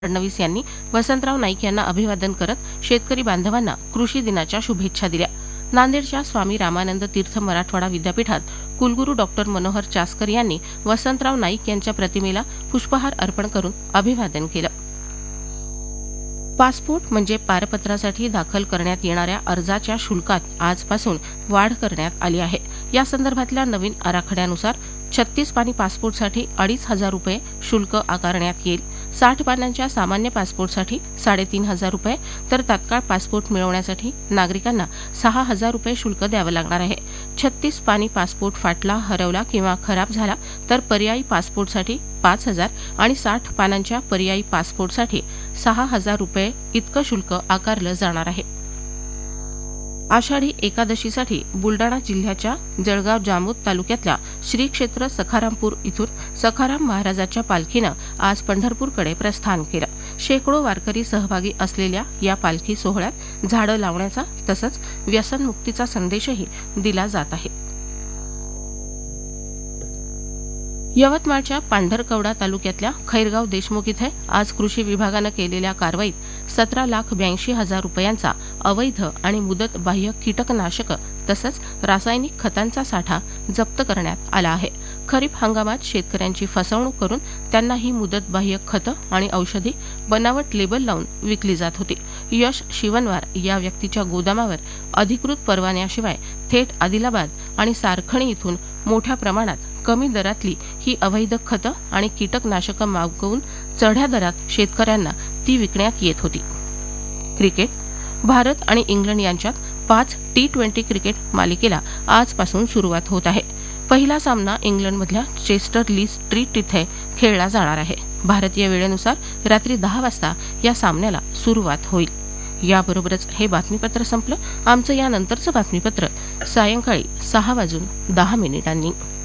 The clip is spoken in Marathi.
फडणवीस यांनी वसंतराव नाईक यांना अभिवादन करत शेतकरी बांधवांना कृषी दिनाच्या शुभेच्छा दिल्या. नांदेडच्या स्वामी रामानंद तीर्थ मराठवाडा विद्यापीठात कुलगुरू डॉक्टर मनोहर चास्कर यांनी वसंतराव नाईक यांच्या प्रतिमेला पुष्पहार अर्पण करून अभिवादन केलं. पासपोर्ट म्हणजे पारपत्रासाठी दाखल करण्यात येणाऱ्या अर्जाच्या शुल्कात आजपासून वाढ करण्यात आली आहे. या संदर्भातल्या नवीन आराखड्यानुसार 36 पानी पासपोर्टसाठी 2,500 रुपये शुल्क आकारण्यात येईल. 60 पानांच्या सामान्य पासपोर्टसाठी 3,500 रुपये तर तात्काळ पासपोर्ट मिळवण्यासाठी नागरिकांना 6,000 रुपये शुल्क द्यावं लागणार आहे. 36 पानी पासपोर्ट फाटला, हरवला किंवा खराब झाला तर पर्यायी पासपोर्टसाठी 5,000 आणि 60 पानांच्या पर्यायी पासपोर्टसाठी 6,000 रुपये इतकं शुल्क आकारलं जाणार आहे. आषाढी एकादशीसाठी बुलडाणा जिल्ह्याच्या जळगाव जामोद तालुक्यातल्या श्री क्षेत्र सखारामपूर इथून सखाराम महाराजाच्या पालखीनं आज पंढरपूरकडे प्रस्थान केलं. शेकडो वारकरी सहभागी असलेल्या या पालखी सोहळ्यात झाडं लावण्याचा तसंच व्यसनमुक्तीचा संदेशही दिला जात आहे. यवतमाळच्या पांढरकवडा तालुक्यातल्या खैरगाव देशमुख इथे आज कृषी विभागानं केलेल्या कारवाईत 17,82,000 रुपयांचा अवैध आणि मुदतबाह्य कीटकनाशक तसंच रासायनिक खतांचा साठा जप्त करण्यात आला आहे. खरीप हंगामात शेतकऱ्यांची फसवणूक करून त्यांना ही मुदतबाह्य खतं आणि औषधी बनावट लेबल लावून विकली जात होती. यश शिवनवार या व्यक्तीच्या गोदामावर अधिकृत परवान्याशिवाय थेट आदिलाबाद आणि सारखणी इथून मोठ्या प्रमाणात कमी दरातली ही अवैध खतं आणि कीटकनाशकं मागवून चढ्या दरात शेतकऱ्यांना ती विकण्यात येत होती. क्रिकेट. भारत आणि इंग्लंड यांच्यात 5 T20 क्रिकेट मालिकेला आजपासून सुरुवात होत आहे. पहिला सामना इंग्लंडमधल्या चेस्टर ली स्ट्रीट इथे खेळला जाणार आहे. भारतीय वेळेनुसार रात्री 10 वाजता या सामन्याला सुरुवात होईल. याबरोबरच हे बातमीपत्र संपलं. आमचं यानंतरचं बातमीपत्र सायंकाळी 6:10 वाजून